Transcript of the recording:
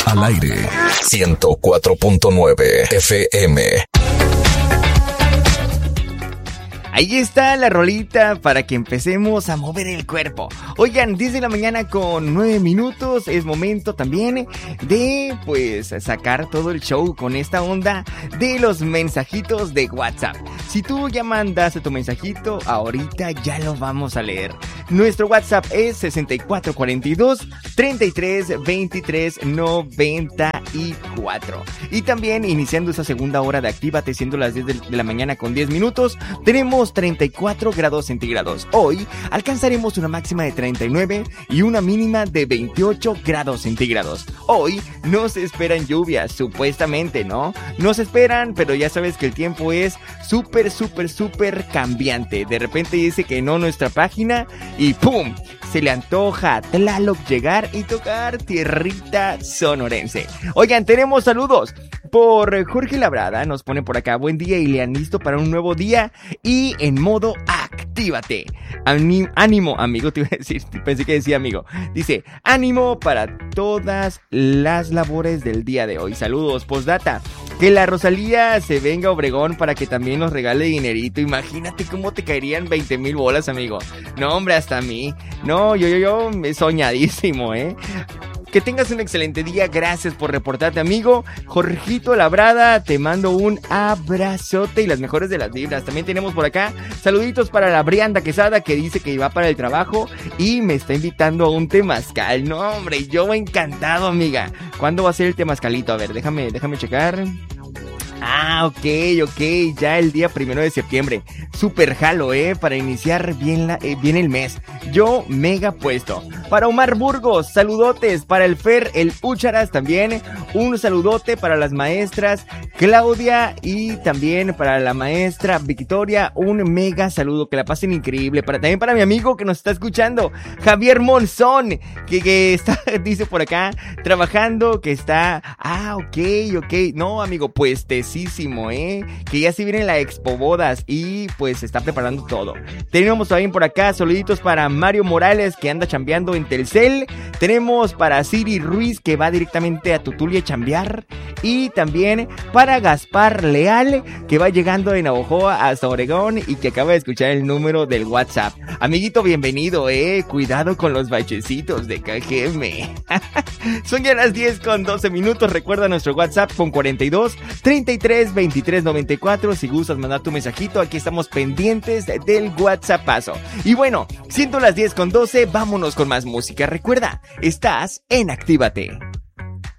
Al aire, 104.9 FM. Ahí está la rolita para que empecemos a mover el cuerpo. Oigan, 10 de la mañana con 9 minutos. Es momento también de, pues, sacar todo el show con esta onda de los mensajitos de WhatsApp. Si tú ya mandaste tu mensajito, ahorita ya lo vamos a leer. Nuestro WhatsApp es 6442-332394. Y también, iniciando esa segunda hora de Actívate, siendo las 10 de la mañana con 10 minutos, tenemos 34 grados centígrados. Hoy alcanzaremos una máxima de 39 y una mínima de 28 grados centígrados. Hoy no se esperan lluvias, supuestamente, ¿no? No se esperan, pero ya sabes que el tiempo es súper cambiante. De repente dice que no nuestra página y ¡pum! Se le antoja a Tlaloc llegar y tocar tierrita sonorense. Oigan, tenemos saludos por Jorge Labrada, nos pone por acá: buen día, Ilian, listo para un nuevo día y en modo actívate. Ánimo, amigo, te iba a decir, pensé que decía amigo. Dice, ánimo para todas las labores del día de hoy. Saludos, postdata. Que la Rosalía se venga a Obregón para que también nos regale dinerito. Imagínate cómo te caerían 20,000 bolas, amigo. No, hombre, hasta a mí. No, yo soñadísimo, ¿eh? Que tengas un excelente día, gracias por reportarte, amigo. Jorgito Labrada, te mando un abrazote y las mejores de las vibras. También tenemos por acá saluditos para la Brianda Quesada, que dice que va para el trabajo y me está invitando a un temazcal. No, hombre, yo encantado, amiga. ¿Cuándo va a ser el temazcalito? A ver, déjame checar. Ah, ok, ya el día 1 de septiembre. Super jalo, para iniciar bien el mes. Yo mega puesto. Para Omar Burgos, saludotes. Para el Fer, el Úcharas también. Un saludote para las maestras Claudia y también para la maestra Victoria. Un mega saludo, que la pasen increíble. También para mi amigo que nos está escuchando, Javier Monzón, que está, dice por acá, trabajando, que está... Ah, ok. No, amigo, puestecísimo, que ya se viene la Expo Bodas y pues se está preparando todo. Tenemos también por acá saluditos para Mario Morales, que anda chambeando en Telcel. Tenemos para Siri Ruiz, que va directamente a Tutulia a chambear. Y también para Gaspar Leal, que va llegando de Navojoa hasta Obregón y que acaba de escuchar el número del WhatsApp. Amiguito, bienvenido, cuidado con los bachecitos de KGM. Son ya las 10 con 12 minutos. Recuerda nuestro WhatsApp con 42 33 23 94. Si gustas mandar tu mensajito, aquí estamos pendientes del WhatsAppazo. Y bueno, siendo las 10 con 12, vámonos con más música. Recuerda, estás en Actívate.